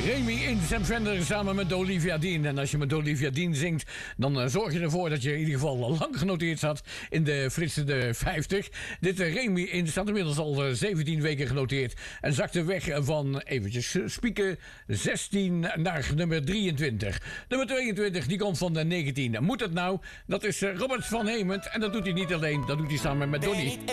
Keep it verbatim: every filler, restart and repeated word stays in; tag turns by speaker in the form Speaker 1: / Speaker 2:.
Speaker 1: Remy in Sam Fender samen met Olivia Dean. En als je met Olivia Dean zingt, dan uh, zorg je ervoor dat je in ieder geval lang genoteerd staat in de Frisse de vijftig. Dit uh, Remy in staat inmiddels al uh, zeventien weken genoteerd. En zakte weg van, eventjes spieken, zestien naar nummer drieëntwintig. Nummer tweeëntwintig, die komt van de negentien. Moet het nou? Dat is uh, Robert van Hemert. En dat doet hij niet alleen, dat doet hij samen met Donny.